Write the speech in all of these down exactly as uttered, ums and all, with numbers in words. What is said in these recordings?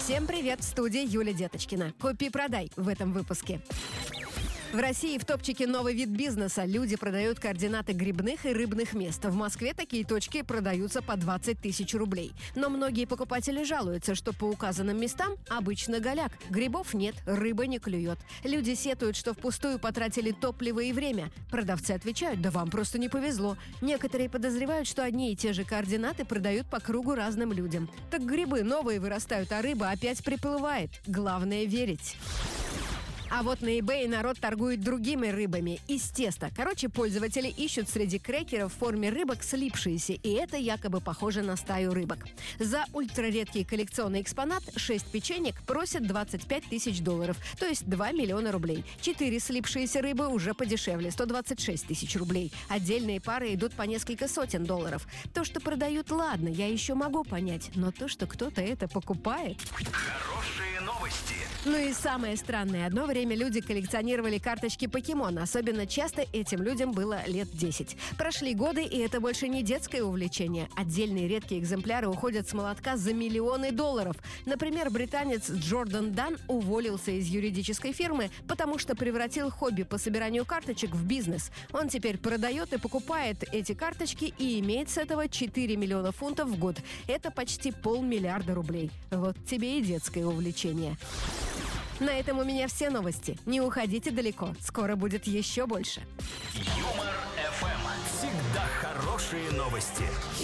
Всем привет, в студии Юлия Деточкина. Купи-продай в этом выпуске. В России в топчике новый вид бизнеса. Люди продают координаты грибных и рыбных мест. В Москве такие точки продаются по двадцать тысяч рублей. Но многие покупатели жалуются, что по указанным местам обычно голяк. Грибов нет, рыба не клюет. Люди сетуют, что впустую потратили топливо и время. Продавцы отвечают: да вам просто не повезло. Некоторые подозревают, что одни и те же координаты продают по кругу разным людям. Так грибы новые вырастают, а рыба опять приплывает. Главное верить. А вот на eBay народ торгует другими рыбами из теста. Короче, пользователи ищут среди крекеров в форме рыбок слипшиеся, и это якобы похоже на стаю рыбок. За ультраредкий коллекционный экспонат шесть печенек просят двадцать пять тысяч долларов, то есть два миллиона рублей. четыре слипшиеся рыбы уже подешевле, сто двадцать шесть тысяч рублей. Отдельные пары идут по несколько сотен долларов. То, что продают, ладно, я еще могу понять, но то, что кто-то это покупает... Хорошие новости. Ну и самое странное. Одно время люди коллекционировали карточки покемон. Особенно часто этим людям было лет десять. Прошли годы, и это больше не детское увлечение. Отдельные редкие экземпляры уходят с молотка за миллионы долларов. Например, британец Джордан Дан уволился из юридической фирмы, потому что превратил хобби по собиранию карточек в бизнес. Он теперь продает и покупает эти карточки и имеет с этого четыре миллиона фунтов в год. Это почти полмиллиарда рублей. Вот тебе и детское увлечение. На этом у меня все новости. Не уходите далеко. Скоро будет еще больше. Юмор эф эм. Всегда хорошие новости.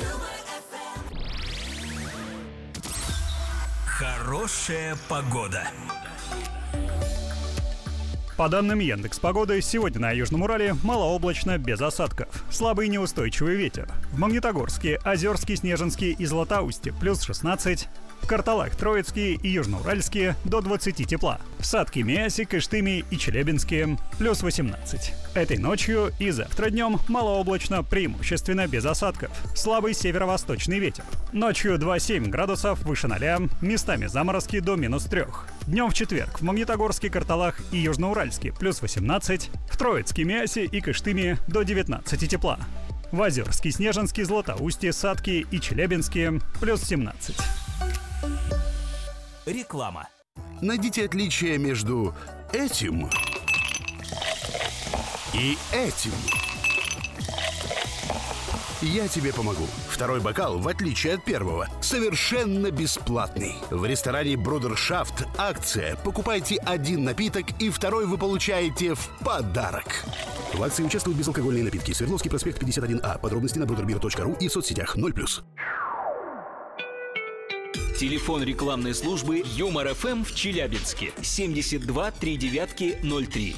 Хорошая погода. По данным Яндекс.Погоды, сегодня на Южном Урале малооблачно, без осадков. Слабый неустойчивый ветер. В Магнитогорске, Озерске, Снежинске и Златоусте плюс шестнадцать. В Карталах, Троицкие и Южноуральские до двадцати тепла. В Сатке, Миасе, Кыштыме и Челябинске плюс восемнадцать. Этой ночью и завтра днем малооблачно, преимущественно без осадков. Слабый северо-восточный ветер. Ночью два-семь градусов выше ноля, местами заморозки до минус трех. Днем в четверг в Магнитогорске, Карталах и Южноуральске плюс восемнадцать. В Троицке, Миасе и Кыштыме до девятнадцати тепла. В Озерске, Снежинске, Златоусте, Сатке и Челябинске плюс семнадцать. Реклама. Найдите отличие между этим и этим. Я тебе помогу. Второй бокал, в отличие от первого, совершенно бесплатный. В ресторане Брудершафт акция. Покупайте один напиток, и второй вы получаете в подарок. В акции участвуют безалкогольные напитки. Свердловский проспект пятьдесят один А. Подробности на брудербир точка ру и в соцсетях ноль плюс. Телефон рекламной службы Юмор эф эм в Челябинске. семьдесят два три девятки ноль три.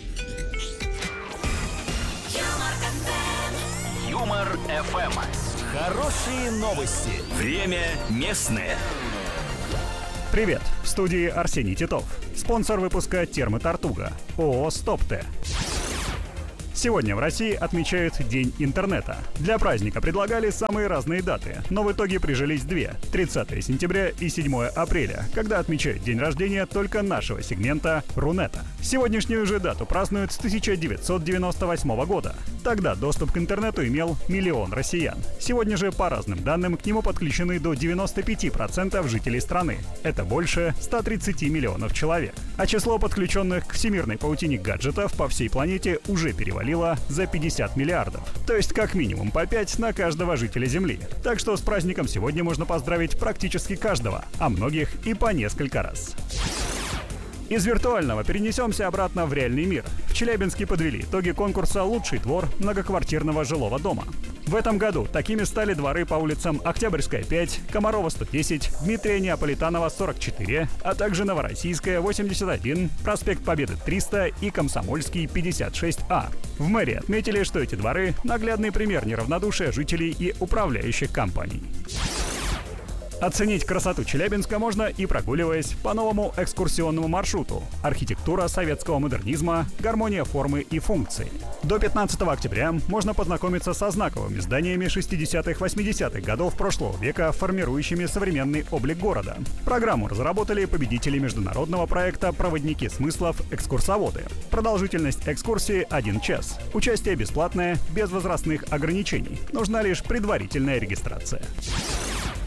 Юмор эф эм. Хорошие новости. Время местное. Привет! В студии Арсений Титов. Спонсор выпуска «Термы Тартуга» ООО «Стоп-Т». Сегодня в России отмечают День интернета. Для праздника предлагали самые разные даты, но в итоге прижились две – тридцатого сентября и седьмого апреля, когда отмечают день рождения только нашего сегмента Рунета. Сегодняшнюю же дату празднуют с тысяча девятьсот девяносто восьмого года. Тогда доступ к интернету имел миллион россиян. Сегодня же, по разным данным, к нему подключены до девяноста пяти процентов жителей страны. Это больше ста тридцати миллионов человек. А число подключенных к всемирной паутине гаджетов по всей планете уже перевалило за пятьдесят миллиардов. То есть как минимум по пять на каждого жителя Земли. Так что с праздником сегодня можно поздравить практически каждого, а многих и по несколько раз. Из виртуального перенесемся обратно в реальный мир. В Челябинске подвели итоги конкурса «Лучший двор многоквартирного жилого дома». В этом году такими стали дворы по улицам Октябрьская, пять, Комарова, сто десять, Дмитрия Неаполитанова, сорок четыре, а также Новороссийская, восемьдесят один, Проспект Победы, триста и Комсомольский, пятьдесят шесть А. В мэрии отметили, что эти дворы – наглядный пример неравнодушия жителей и управляющих компаний. Оценить красоту Челябинска можно и прогуливаясь по новому экскурсионному маршруту «Архитектура советского модернизма. Гармония формы и функций». До пятнадцатого октября можно познакомиться со знаковыми зданиями шестидесятых-восьмидесятых годов прошлого века, формирующими современный облик города. Программу разработали победители международного проекта «Проводники смыслов. Экскурсоводы». Продолжительность экскурсии – один час. Участие бесплатное, без возрастных ограничений. Нужна лишь предварительная регистрация.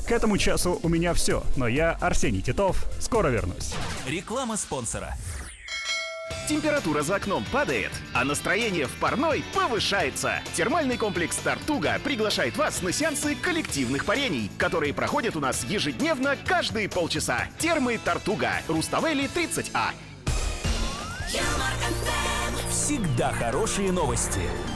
К этому часу у меня все, но я, Арсений Титов, скоро вернусь. Реклама спонсора. Температура за окном падает, а настроение в парной повышается. Термальный комплекс «Тартуга» приглашает вас на сеансы коллективных парений, которые проходят у нас ежедневно каждые полчаса. Термы «Тартуга», Руставели тридцать А. Всегда хорошие новости.